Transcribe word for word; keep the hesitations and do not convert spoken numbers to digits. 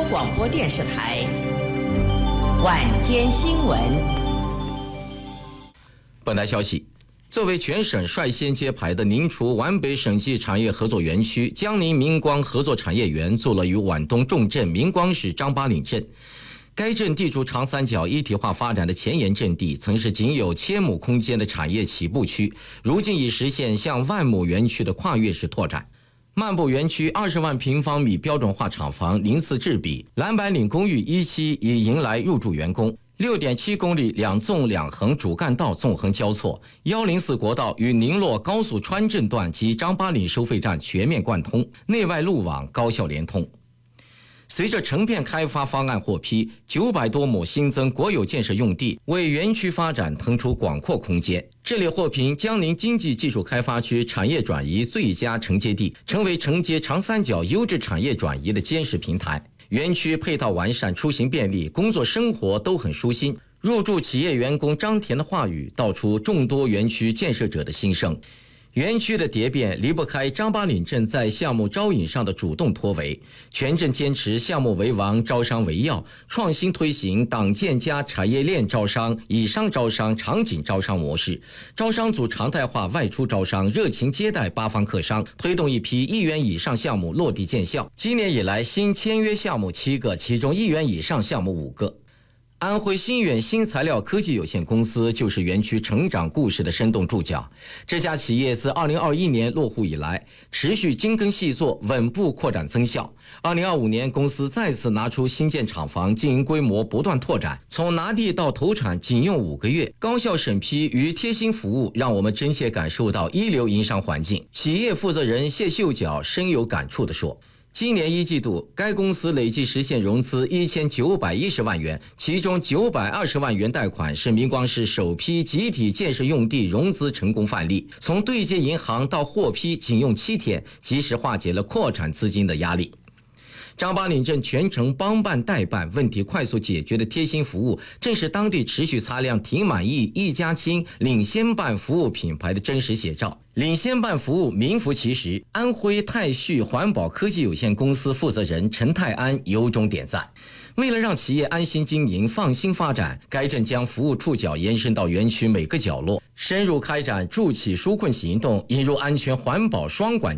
广播电视台晚间新闻。 本台消息，作为全省率先揭牌的宁楚皖北省际产业合作园区，江宁明光合作产业园坐落于皖东重镇明光市张巴岭镇。该镇地处长三角一体化发展的前沿阵地，曾是仅有千亩空间的产业起步区，如今已实现向万亩园区的跨越式拓展。漫步园区二十万平方米标准化厂房鳞次栉比，蓝白岭公寓一期已迎来入驻员工。六点七公里两纵两横主干道纵横交错，一零四国道与宁洛高速川镇段及张巴岭收费站全面贯通，内外路网高效连通。随着成片开发方案获批，九百多亩新增国有建设用地为园区发展腾出广阔空间。这里获评江宁经济技术开发区产业转移最佳承接地，成为承接长三角优质产业转移的坚实平台。园区配套完善，出行便利，工作生活都很舒心。入驻企业员工张田的话语道出众多园区建设者的心声。园区的蝶变离不开张巴岭镇在项目招引上的主动突围，全镇坚持项目为王、招商为要，创新推行党建加产业链招商、以商招商、场景招商模式，招商组常态化外出招商，热情接待八方客商，推动一批亿元以上项目落地见效。今年以来，新签约项目七个，其中亿元以上项目五个。安徽新远新材料科技有限公司就是园区成长故事的生动注脚。这家企业自二零二一年落户以来，持续精耕细作，稳步扩展增效。二零二五年，公司再次拿出新建厂房，经营规模不断拓展，从拿地到投产仅用五个月，高效审批与贴心服务，让我们真切感受到一流营商环境。企业负责人谢秀角深有感触地说，今年一季度，该公司累计实现融资一千九百一十万元，其中九百二十万元贷款是明光市首批集体建设用地融资成功范例，从对接银行到获批仅用七天，及时化解了扩产资金的压力。张巴岭镇全程帮办代办，问题快速解决的贴心服务，正是当地持续擦亮挺满意、一家亲、领先办服务品牌的真实写照。领先办服务名副其实，安徽泰旭环保科技有限公司负责人陈泰安由衷点赞。为了让企业安心经营、放心发展，该镇将服务触角延伸到园区每个角落，深入开展助企纾困行动，引入安全环保双管